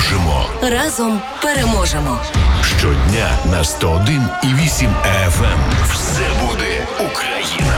дружимо. Разом переможемо. Щодня на 101,8 FM. Все буде Україна.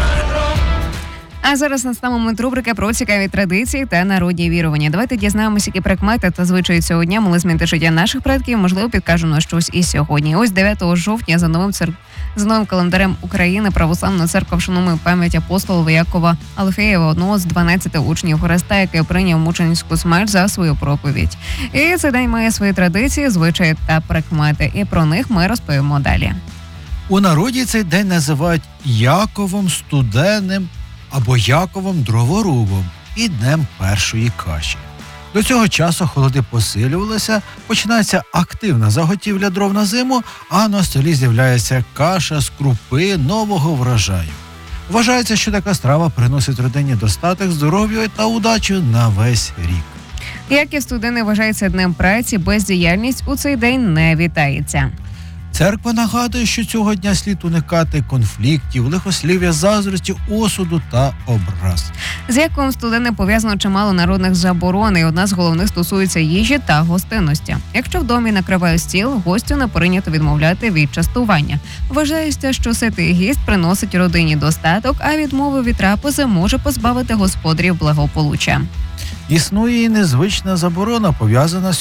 А зараз настав момент рубрики про цікаві традиції та народні вірування. Давайте дізнаємося, які прикмети та звичаї цього дня могли змінити життя наших предків. Можливо, підкажемо на щось і сьогодні. Ось 9 жовтня за новим календарем України Православна церква вшанує пам'ять апостола Якова Алфеєва, одного з 12 учнів Христа, який прийняв мученицьку смерть за свою проповідь. І цей день має свої традиції, звичаї та прикмети. І про них ми розповімо далі. У народі цей день називають Яковом Студенним або Яковом Дроворубом і Днем першої каші. До цього часу холоди посилювалися, починається активна заготівля дров на зиму, а на столі з'являється каша з крупи нового врожаю. Вважається, що така страва приносить родині достаток, здоров'я та удачу на весь рік. Яків Студенний вважається днем праці, бездіяльність у цей день не вітається. Церква нагадує, що цього дня слід уникати конфліктів, лихослів'я, заздрості, осуду та образ. З Яковом Студенним пов'язано чимало народних заборон, і одна з головних стосується їжі та гостинності. Якщо в домі накривають стіл, гостю не прийнято відмовляти від частування. Вважається, що ситий гість приносить родині достаток, а відмова від трапези може позбавити господарів благополуччя. Існує і незвична заборона, пов'язана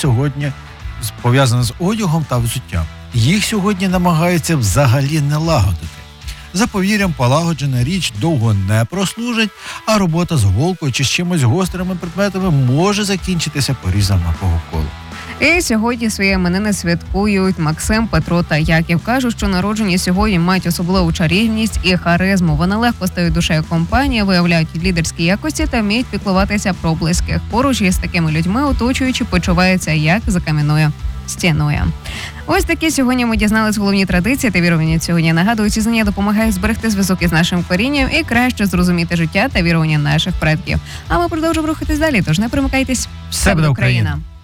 з одягом та взуттям. Їх сьогодні намагаються взагалі не лагодити. За повір'ям, полагоджена річ довго не прослужить, а робота з голкою чи з чимось гострими предметами може закінчитися порізом на колу. І сьогодні свої іменини святкують Максим, Петро та Яків. Кажуть, що народжені сьогодні мають особливу чарівність і харизму. Вони легко стають душею компанії, виявляють лідерські якості та вміють піклуватися про близьких. Поруч із такими людьми оточуючи почуваються як за кам'яною стіною. Ось такі сьогодні ми дізнались головні традиції та вірування сьогодні. Нагадую, ці знання допомагають зберегти зв'язок із нашим корінням і краще зрозуміти життя та вірування наших предків. А ми продовжуємо рухатись далі, тож не примикайтесь. Все буде Україна!